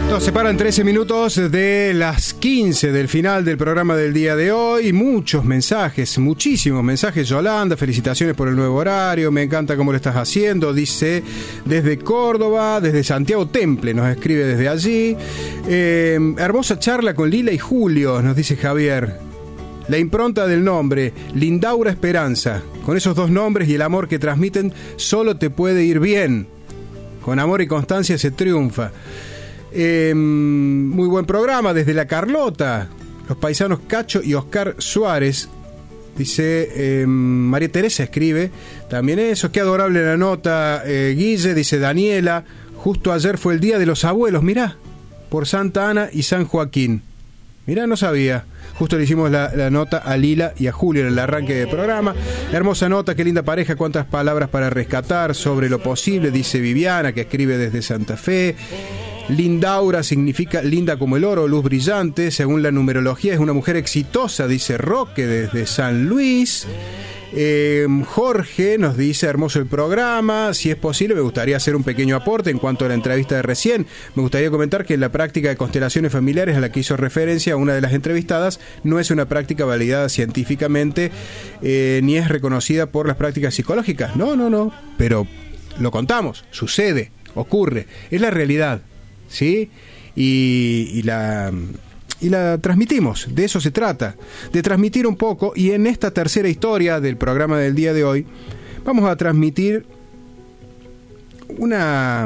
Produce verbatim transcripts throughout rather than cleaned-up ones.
Nos separan trece minutos de las quince del final del programa del día de hoy. Muchos mensajes, muchísimos mensajes. Yolanda, felicitaciones por el nuevo horario. Me encanta cómo lo estás haciendo. Dice desde Córdoba, desde Santiago Temple, nos escribe desde allí. Eh, hermosa charla con Lila y Julio, nos dice Javier. La impronta del nombre, Lindaura Esperanza. Con esos dos nombres y el amor que transmiten, solo te puede ir bien. Con amor y constancia se triunfa. Eh, muy buen programa desde La Carlota, los paisanos Cacho y Oscar Suárez. Dice eh, María Teresa escribe también eso, qué adorable la nota. eh, Guille, dice Daniela, justo ayer fue el día de los abuelos, mirá, por Santa Ana y San Joaquín. Mirá, no sabía. Justo le hicimos la, la nota a Lila y a Julio en el arranque del programa. Hermosa nota, qué linda pareja, cuántas palabras para rescatar sobre lo posible, dice Viviana, que escribe desde Santa Fe. Lindaura significa linda como el oro, luz brillante. Según la numerología es una mujer exitosa, dice Roque desde San Luis. Eh, Jorge nos dice, hermoso el programa. Si es posible, me gustaría hacer un pequeño aporte en cuanto a la entrevista de recién. Me gustaría comentar que la práctica de constelaciones familiares a la que hizo referencia una de las entrevistadas no es una práctica validada científicamente, eh, ni es reconocida por las prácticas psicológicas. No, no, no. Pero lo contamos, sucede, ocurre, es la realidad. ¿Sí? Y, y la y la transmitimos, de eso se trata, de transmitir un poco. Y en esta tercera historia del programa del día de hoy vamos a transmitir una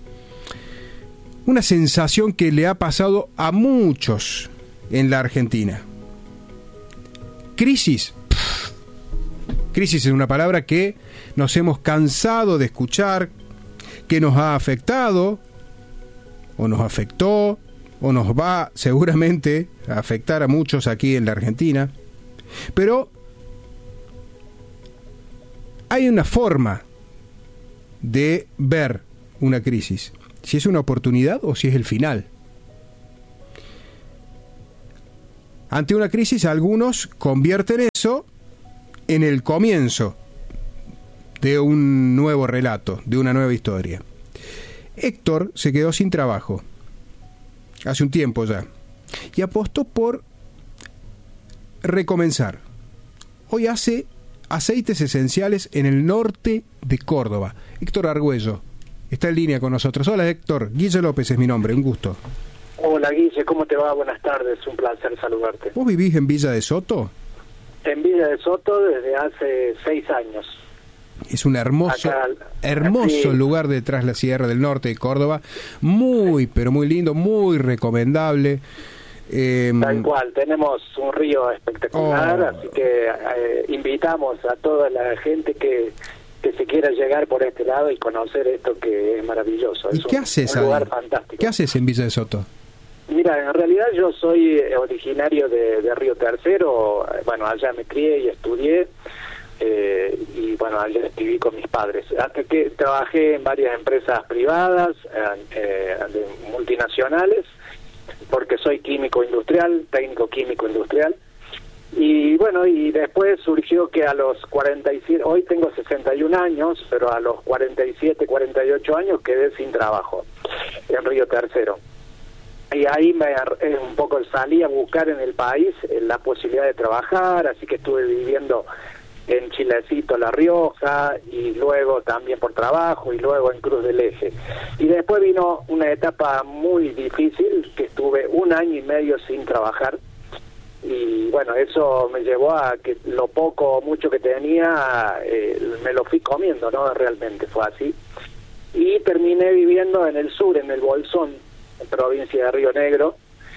una sensación que le ha pasado a muchos en la Argentina. Crisis. Pff, crisis es una palabra que nos hemos cansado de escuchar, que nos ha afectado, o nos afectó, o nos va seguramente a afectar a muchos aquí en la Argentina. Pero hay una forma de ver una crisis, si es una oportunidad o si es el final. Ante una crisis, algunos convierten eso en el comienzo de un nuevo relato, de una nueva historia. Héctor se quedó sin trabajo hace un tiempo ya y apostó por recomenzar. Hoy hace aceites esenciales en el norte de Córdoba. Héctor Argüello está en línea con nosotros. Hola Héctor, Guille López es mi nombre, un gusto. Hola Guille, ¿cómo te va? Buenas tardes, un placer saludarte. ¿Vos vivís en Villa de Soto? En Villa de Soto desde hace seis años. Es un hermoso, Acá, hermoso sí. lugar detrás de la Sierra del Norte de Córdoba. Muy, pero muy lindo, muy recomendable. Eh, Tal cual, tenemos un río espectacular, oh. así que eh, invitamos a toda la gente que, que se quiera llegar por este lado y conocer esto que es maravilloso. ¿Y es qué un, haces un ahí? lugar fantástico. ¿Qué haces en Villa de Soto? Mira, en realidad yo soy originario de, de Río Tercero. Bueno, allá me crié y estudié. Eh, y bueno, allá viví con mis padres. Hasta que trabajé en varias empresas privadas, eh, de multinacionales, porque soy químico industrial, técnico químico industrial. Y bueno, y después surgió que a los cuarenta y siete, hoy tengo sesenta y un años, pero a los cuarenta y siete, cuarenta y ocho años quedé sin trabajo en Río Tercero. Y ahí me eh, un poco salí a buscar en el país eh, la posibilidad de trabajar, así que estuve viviendo en Chilecito, La Rioja, y luego también por trabajo, y luego en Cruz del Eje. Y después vino una etapa muy difícil, que estuve un año y medio sin trabajar, y bueno, eso me llevó a que lo poco o mucho que tenía, eh, me lo fui comiendo, ¿no? Realmente fue así. Y terminé viviendo en el sur, en el Bolsón, en provincia de Río Negro,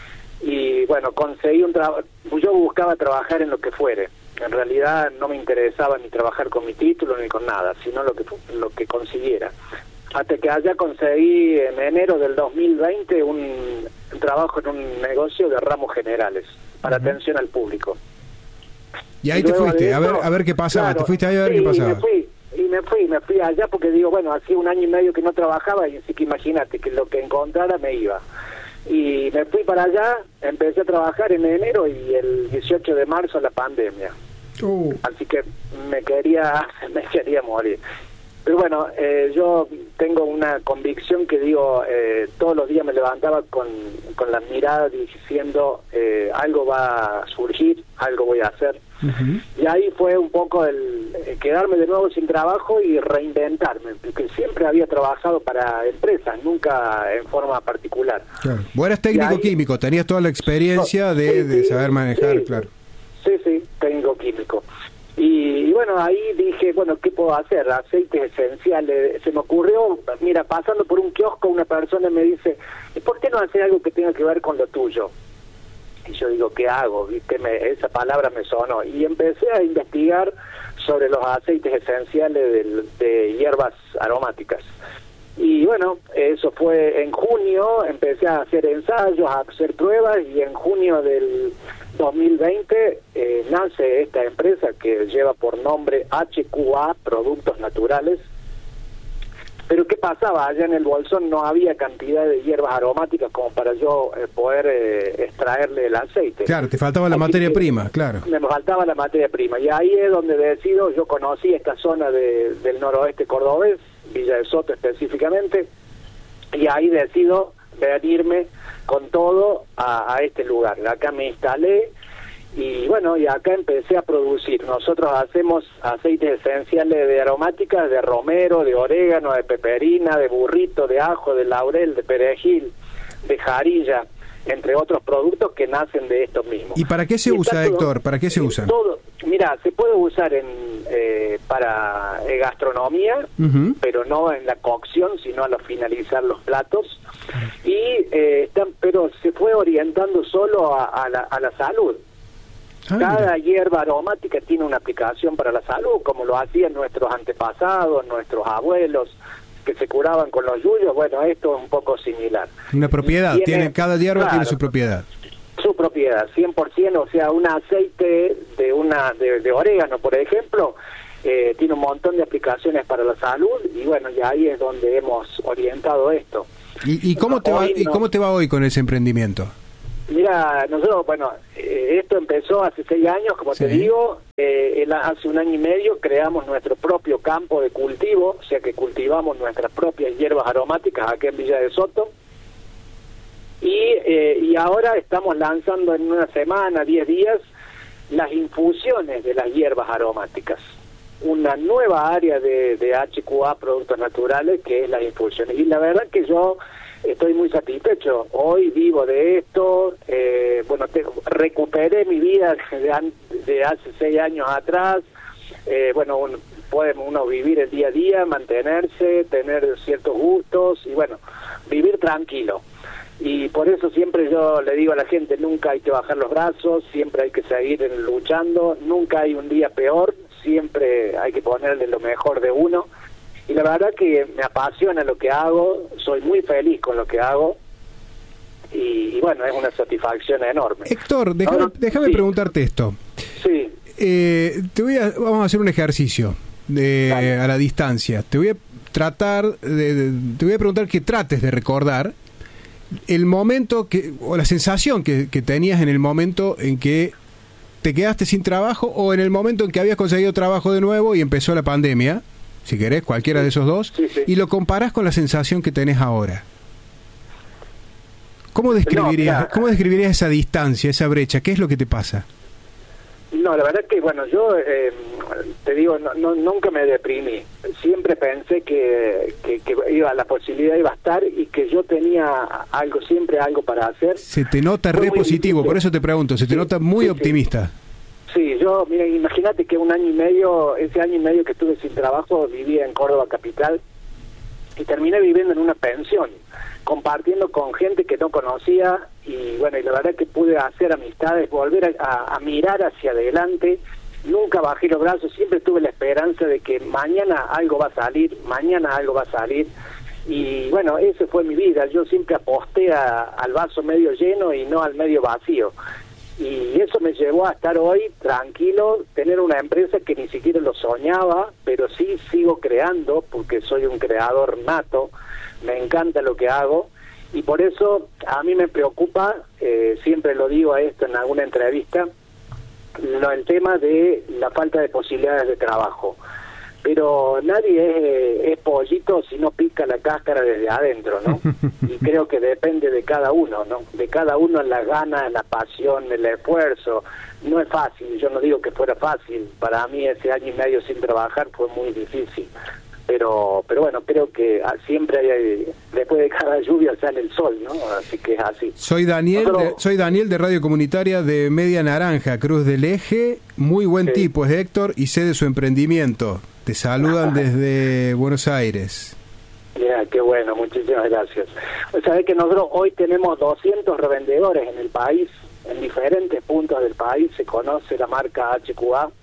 y bueno, conseguí un trabajo, yo buscaba trabajar en lo que fuere. En realidad no me interesaba ni trabajar con mi título ni con nada, sino lo que lo que consiguiera. Hasta que allá conseguí en enero del dos mil veinte un, un trabajo en un negocio de ramos generales para uh-huh. atención al público. Y ahí y te fuiste, eso, a ver a ver qué pasaba, claro, te fuiste ahí a ver sí, qué pasaba. Y me fui, y me fui, me fui allá porque digo, bueno, hacía un año y medio que no trabajaba y así que imagínate que lo que encontrara me iba. Y me fui para allá, empecé a trabajar en enero y el dieciocho de marzo la pandemia. Uh. Así que me quería me quería morir. Pero bueno, eh, yo tengo una convicción que digo, eh, todos los días me levantaba con, con la mirada diciendo, eh, algo va a surgir, algo voy a hacer. Uh-huh. Y ahí fue un poco el, el quedarme de nuevo sin trabajo y reinventarme, porque siempre había trabajado para empresas, nunca en forma particular. Claro. Vos eras técnico ahí, químico, tenías toda la experiencia no, de, sí, de saber manejar, sí, claro. Sí, sí, técnico químico. Y, y bueno, ahí dije, bueno, ¿qué puedo hacer? Aceites esenciales. Se me ocurrió, mira, pasando por un kiosco, una persona me dice, ¿y por qué no hacer algo que tenga que ver con lo tuyo? Y yo digo, ¿qué hago? ¿Viste? Me, esa palabra me sonó. Y empecé a investigar sobre los aceites esenciales de, de hierbas aromáticas. Y bueno, eso fue en junio, empecé a hacer ensayos, a hacer pruebas, y en junio del dos mil veinte eh, nace esta empresa que lleva por nombre H Q A, Productos Naturales. Pero ¿qué pasaba? Allá en el Bolsón no había cantidad de hierbas aromáticas como para yo eh, poder eh, extraerle el aceite. Claro, te faltaba la Aquí materia que, prima, claro. Me faltaba la materia prima, y ahí es donde decido, yo conocí esta zona de, del noroeste cordobés, Villa de Soto específicamente, y ahí decido venirme con todo a, a este lugar. Acá me instalé y bueno, y acá empecé a producir. Nosotros hacemos aceites esenciales de aromáticas, de romero, de orégano, de peperina, de burrito, de ajo, de laurel, de perejil, de jarilla, entre otros productos que nacen de estos mismos. ¿Y para qué se y usa, todo, Héctor? ¿Para qué se usa? Todo, mira, se puede usar en eh, para eh, gastronomía, uh-huh. pero no en la cocción, sino al finalizar los platos. Y eh, están, pero se fue orientando solo a, a, la, a la salud. Ah, Cada mira. hierba aromática tiene una aplicación para la salud, como lo hacían nuestros antepasados, nuestros abuelos, que se curaban con los yuyos. Bueno, esto es un poco similar. Una propiedad, tiene, tiene cada hierba claro, tiene su propiedad. Su propiedad, cien por ciento, o sea, un aceite de una de, de orégano, por ejemplo, eh, tiene un montón de aplicaciones para la salud, y bueno, y ahí es donde hemos orientado esto. ¿Y, y cómo te va, no, y cómo te va hoy con ese emprendimiento? Mira, nosotros, bueno, eh, esto empezó hace seis años, como sí. te digo, eh, hace un año y medio creamos nuestro propio campo de cultivo, o sea que cultivamos nuestras propias hierbas aromáticas aquí en Villa de Soto, y, eh, y ahora estamos lanzando en una semana, diez días, las infusiones de las hierbas aromáticas, una nueva área de, de H Q A, Productos Naturales, que es las infusiones, y la verdad que yo estoy muy satisfecho. Hoy vivo de esto. Eh, bueno, te, recuperé mi vida de, de hace seis años atrás. Eh, bueno, un, puede uno vivir el día a día, mantenerse, tener ciertos gustos y bueno, vivir tranquilo. Y por eso siempre yo le digo a la gente, nunca hay que bajar los brazos, siempre hay que seguir luchando, nunca hay un día peor, siempre hay que ponerle lo mejor de uno. Y la verdad que me apasiona lo que hago, soy muy feliz con lo que hago, y, y bueno, es una satisfacción enorme. Héctor, déjame, Ahora, déjame sí. preguntarte esto. Sí. Eh, te voy a, vamos a hacer un ejercicio de, a la distancia. Te voy a tratar, de, de, te voy a preguntar que trates de recordar el momento que, o la sensación que, que tenías en el momento en que te quedaste sin trabajo, o en el momento en que habías conseguido trabajo de nuevo y empezó la pandemia. Si querés, cualquiera de esos dos, sí, sí. y lo comparás con la sensación que tenés ahora. ¿Cómo describirías, no, ¿cómo describirías esa distancia, esa brecha? ¿Qué es lo que te pasa? No, la verdad es que, bueno, yo eh, te digo, no, no, nunca me deprimí. Siempre pensé que, que, que iba, la posibilidad iba a estar y que yo tenía algo, siempre algo para hacer. Se te nota re positivo, difícil. Por eso te pregunto, se te sí, nota muy sí, optimista. Sí. Sí, yo, mira, imagínate que un año y medio, ese año y medio que estuve sin trabajo, vivía en Córdoba capital y terminé viviendo en una pensión, compartiendo con gente que no conocía, y bueno, y la verdad que pude hacer amistades, volver a, a, a mirar hacia adelante, nunca bajé los brazos, siempre tuve la esperanza de que mañana algo va a salir, mañana algo va a salir, y bueno, esa fue mi vida, yo siempre aposté a, al vaso medio lleno y no al medio vacío. Y eso me llevó a estar hoy tranquilo, tener una empresa que ni siquiera lo soñaba, pero sí sigo creando, porque soy un creador nato, me encanta lo que hago, y por eso a mí me preocupa, eh, siempre lo digo a esto en alguna entrevista, lo, el tema de la falta de posibilidades de trabajo. pero nadie es, es pollito si no pica la cáscara desde adentro, ¿no? Y creo que depende de cada uno, ¿no? De cada uno las ganas, la pasión, el esfuerzo. No es fácil, yo no digo que fuera fácil, para mí ese año y medio sin trabajar fue muy difícil, pero pero bueno, creo que siempre hay, después de cada lluvia sale el sol, ¿no? Así que es así. Soy Daniel, Otro... de, soy Daniel de Radio Comunitaria de Media Naranja, Cruz del Eje, muy buen sí. tipo es Héctor y sé de su emprendimiento. Te saludan desde Buenos Aires. Ya, qué bueno, muchísimas gracias. O sea, es que nosotros hoy tenemos doscientos revendedores en el país, en diferentes puntos del país se conoce la marca H Q A.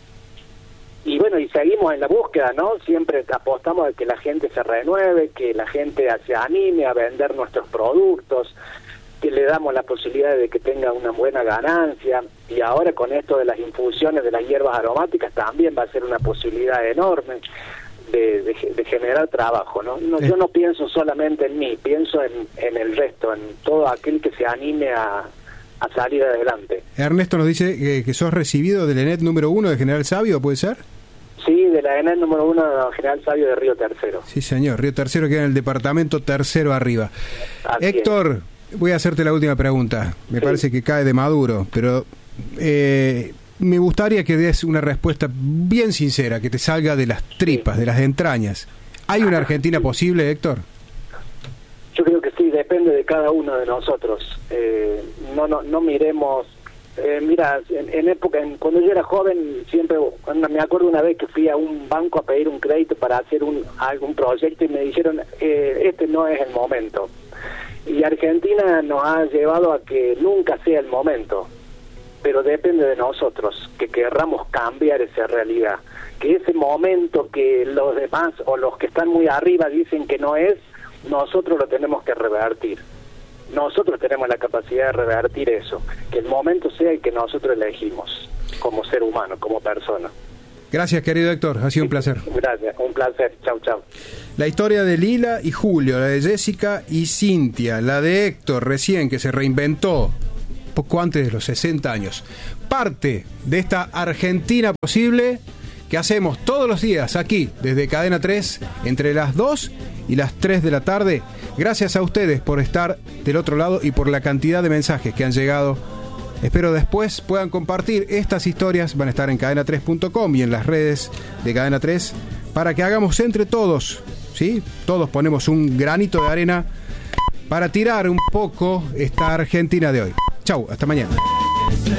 Y bueno, y seguimos en la búsqueda, ¿no? Siempre apostamos a que la gente se renueve, que la gente se anime a vender nuestros productos, que le damos la posibilidad de que tenga una buena ganancia. Y ahora con esto de las infusiones de las hierbas aromáticas también va a ser una posibilidad enorme de, de, de generar trabajo, ¿no? no eh. Yo no pienso solamente en mí, pienso en, en el resto, en todo aquel que se anime a, a salir adelante. Ernesto nos dice que, que sos recibido del ENET número uno de General Sabio, ¿puede ser? Sí, de la ENET número uno de General Sabio de Río Tercero. Sí, señor, Río Tercero queda en el departamento tercero arriba. Así Héctor, es. voy a hacerte la última pregunta. Me sí. parece que cae de maduro, pero eh, me gustaría que des una respuesta bien sincera, que te salga de las tripas, sí. de las entrañas. ¿Hay una Argentina posible, Héctor? Yo creo que sí, depende de cada uno de nosotros. Eh, no, no, no miremos... Eh, mira, en, en época, en, cuando yo era joven, siempre, cuando me acuerdo una vez que fui a un banco a pedir un crédito para hacer un algún proyecto y me dijeron, eh, este no es el momento. Y Argentina nos ha llevado a que nunca sea el momento, pero depende de nosotros, que querramos cambiar esa realidad, que ese momento que los demás o los que están muy arriba dicen que no es, nosotros lo tenemos que revertir. Nosotros tenemos la capacidad de revertir eso, que el momento sea el que nosotros elegimos como ser humano, como persona. Gracias, querido Héctor, ha sido un placer. Gracias, un placer, chau, chau. La historia de Lila y Julio, la de Jessica y Cintia, la de Héctor recién, que se reinventó poco antes de los sesenta años. Parte de esta Argentina posible que hacemos todos los días aquí, desde Cadena tres, entre las dos y las tres de la tarde. Gracias a ustedes por estar del otro lado y por la cantidad de mensajes que han llegado. Espero después puedan compartir estas historias, van a estar en cadena tres punto com y en las redes de Cadena tres, para que hagamos entre todos, ¿sí? Todos ponemos un granito de arena para tirar un poco esta Argentina de hoy. Chau, hasta mañana.